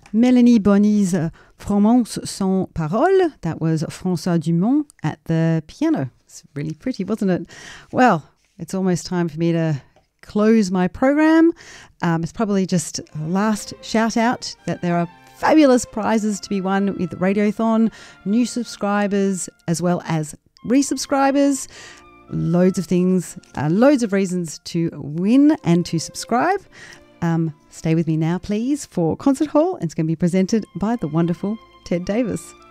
Mélanie Bonny's Romance sans parole. That was François Dumont at the piano. It's really pretty, wasn't it? Well, it's almost time for me to close my program. It's probably just a last shout out that there are fabulous prizes to be won with Radiothon, new subscribers as well as resubscribers. Loads of things, loads of reasons to win and to subscribe. Stay with me now, please, for Concert Hall. It's going to be presented by the wonderful Ted Davis.